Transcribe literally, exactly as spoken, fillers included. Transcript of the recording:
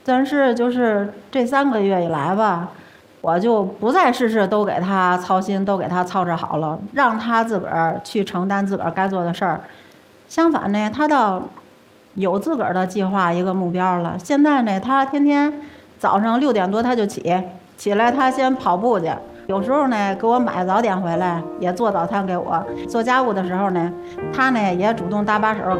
但是就是这三个月以来吧，我就不再事事都给他操心，都给他操持好了，让他自个儿去承担自个儿该做的事儿。相反呢，他倒有自个儿的计划，一个目标了。现在呢，他天天早上六点多他就起，起来他先跑步去。有时候呢，给我买早点回来，也做早餐给我。做家务的时候呢，他呢也主动搭把手